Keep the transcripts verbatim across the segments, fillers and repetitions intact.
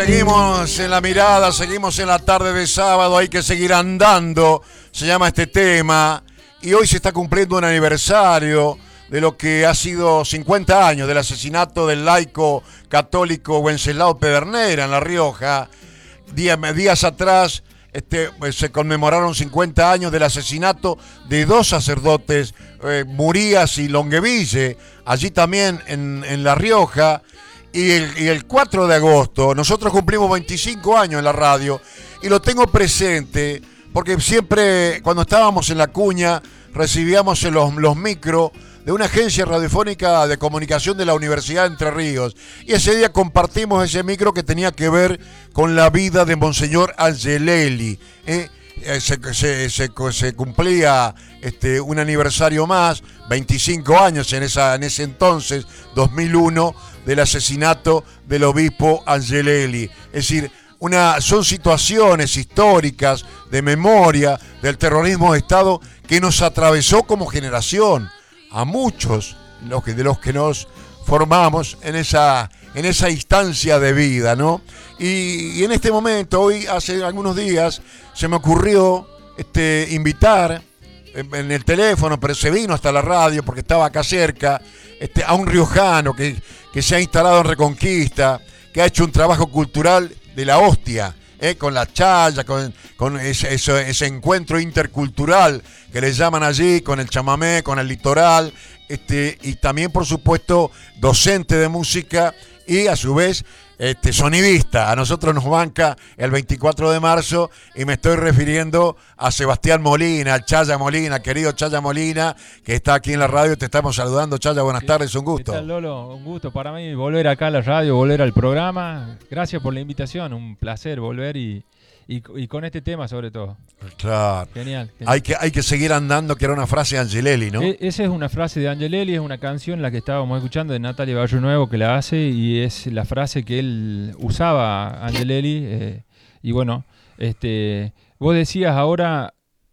Seguimos en la mirada, seguimos en la tarde de sábado, hay que seguir andando, se llama este tema, y hoy se está cumpliendo un aniversario de lo que ha sido cincuenta años del asesinato del laico católico Wenceslao Pedernera en La Rioja. Días, días atrás este, se conmemoraron cincuenta años del asesinato de dos sacerdotes, eh, Murías y Longueville, allí también en, en La Rioja. Y el, y el cuatro de agosto, nosotros cumplimos veinticinco años en la radio, y lo tengo presente porque siempre cuando estábamos en La Cuña recibíamos los, los micros de una agencia radiofónica de comunicación de la Universidad de Entre Ríos, y ese día compartimos ese micro que tenía que ver con la vida de Monseñor Angelelli. ¿eh? Se, se, se, se cumplía este, un aniversario más, veinticinco años en, esa, en ese entonces, dos mil uno, del asesinato del obispo Angelelli. Es decir, una, son situaciones históricas de memoria del terrorismo de Estado que nos atravesó como generación, a muchos los que, de los que nos formamos en esa, en esa instancia de vida, ¿no? Y, y en este momento, hoy, hace algunos días, se me ocurrió este, invitar en, en el teléfono, pero se vino hasta la radio porque estaba acá cerca, este, a un riojano que, que se ha instalado en Reconquista, que ha hecho un trabajo cultural de la hostia, ¿eh? con la chaya, con, con ese, ese, ese encuentro intercultural que le llaman allí, con el chamamé, con el litoral, este, y también, por supuesto, docente de música y, a su vez, Este, sonidista. A nosotros nos banca el veinticuatro de marzo, y me estoy refiriendo a Sebastián Molina, al Chaya Molina, querido Chaya Molina, que está aquí en la radio. Te estamos saludando, Chaya, buenas ¿Qué, tardes, un gusto. ¿Qué tal, Lolo? Un gusto para mí volver acá a la radio, volver al programa. Gracias por la invitación, un placer volver y, y, y con este tema sobre todo. Claro. Genial. genial. Hay que, hay que seguir andando, que era una frase de Angelelli, ¿no? E, esa es una frase de Angelelli, es una canción la que estábamos escuchando de Natalia Barrio Nuevo que la hace, y es la frase que él usaba, Angelelli. Eh, y bueno, este, vos decías ahora,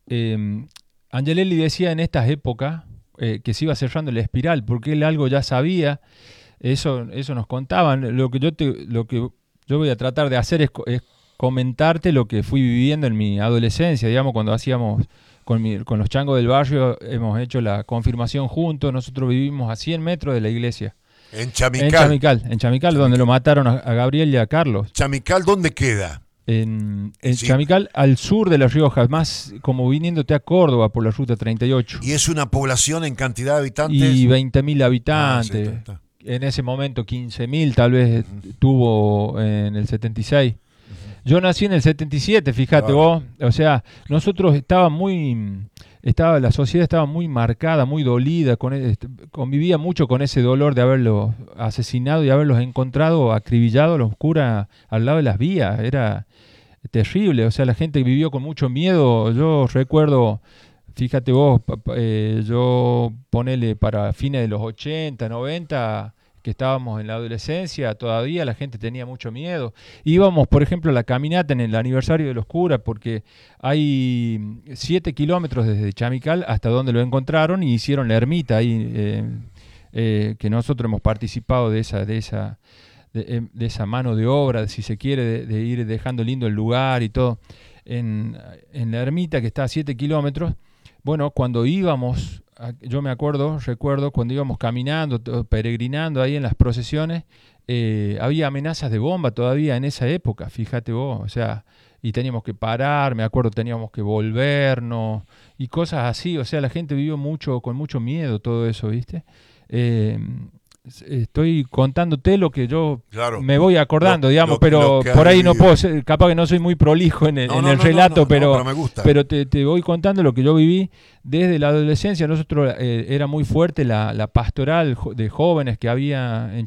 eh, Angelelli decía en estas épocas eh, que se iba cerrando la espiral, porque él algo ya sabía, eso, eso nos contaban. Lo que yo te, lo que yo voy a tratar de hacer es, es comentarte lo que fui viviendo en mi adolescencia, digamos, cuando hacíamos con, mi, con los changos del barrio, hemos hecho la confirmación juntos. Nosotros vivimos a cien metros de la iglesia. En Chamical. En Chamical, en Chamical, Chamical. Donde lo mataron a, a Gabriel y a Carlos. ¿Chamical dónde queda? En, en sí. Chamical, al sur de La Rioja, más como viniéndote a Córdoba por la ruta treinta y ocho. ¿Y es una población en cantidad de habitantes? Y veinte mil habitantes. Ah, sí, está, está. En ese momento quince mil tal vez uh-huh. tuvo en el setenta y seis. Yo nací en el setenta y siete, fíjate claro. vos. O sea, nosotros estaba muy... Estaba, la sociedad estaba muy marcada, muy dolida, con, convivía mucho con ese dolor de haberlos asesinado y haberlos encontrado acribillados los curas al lado de las vías. Era terrible, o sea, la gente vivió con mucho miedo. Yo recuerdo, fíjate vos, eh, yo ponele para fines de los ochenta, noventa... que estábamos en la adolescencia, todavía la gente tenía mucho miedo. Íbamos, por ejemplo, a la caminata en el aniversario de los curas, porque hay siete kilómetros desde Chamical hasta donde lo encontraron, y hicieron la ermita ahí, eh, eh, que nosotros hemos participado de esa, de esa, de, de esa mano de obra, si se quiere, de, de ir dejando lindo el lugar y todo. En, en la ermita, que está a siete kilómetros, bueno, cuando íbamos... Yo me acuerdo, recuerdo cuando íbamos caminando, peregrinando ahí en las procesiones, eh, había amenazas de bomba todavía en esa época, fíjate vos, o sea, y teníamos que parar, me acuerdo, teníamos que volvernos y cosas así, o sea, la gente vivió mucho, con mucho miedo todo eso, ¿viste? Eh, estoy contándote lo que yo claro. me voy acordando, lo, digamos, lo, pero lo por ahí no puedo ser, capaz que no soy muy prolijo en el, no, en no, el no, relato, no, no, pero, no, pero, me gusta. pero te, te voy contando lo que yo viví desde la adolescencia. Nosotros eh, era muy fuerte la, la pastoral de jóvenes que había en